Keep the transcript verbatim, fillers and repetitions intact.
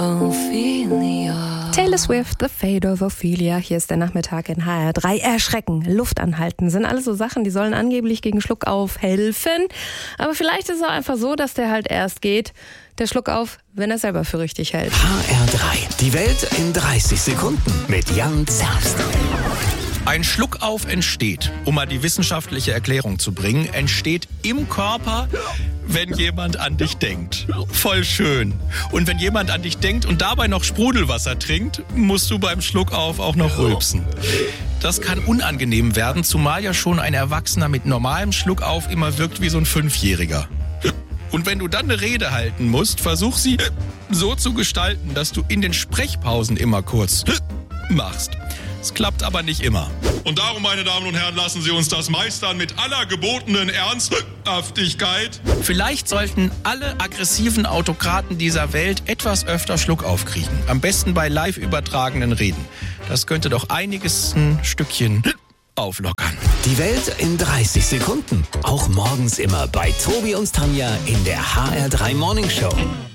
Ophelia. Taylor Swift, The Fate of Ophelia. Hier ist der Nachmittag in H R drei. Erschrecken, Luft anhalten, sind alles so Sachen, die sollen angeblich gegen Schluckauf helfen. Aber vielleicht ist es auch einfach so, dass der halt erst geht, der Schluckauf, wenn er selber für richtig hält. H R drei. Die Welt in dreißig Sekunden mit Jan Zerbst. Ein Schluckauf entsteht, um mal die wissenschaftliche Erklärung zu bringen, entsteht im Körper, wenn jemand an dich denkt. Voll schön. Und wenn jemand an dich denkt und dabei noch Sprudelwasser trinkt, musst du beim Schluckauf auch noch rülpsen. Das kann unangenehm werden, zumal ja schon ein Erwachsener mit normalem Schluckauf immer wirkt wie so ein Fünfjähriger. Und wenn du dann eine Rede halten musst, versuch sie so zu gestalten, dass du in den Sprechpausen immer kurz machst. Es klappt aber nicht immer. Und darum, meine Damen und Herren, lassen Sie uns das meistern mit aller gebotenen Ernsthaftigkeit. Vielleicht sollten alle aggressiven Autokraten dieser Welt etwas öfter Schluckauf kriegen. Am besten bei live übertragenen Reden. Das könnte doch einiges ein Stückchen auflockern. Die Welt in dreißig Sekunden. Auch morgens immer bei Tobi und Tanja in der H R drei Morning Show.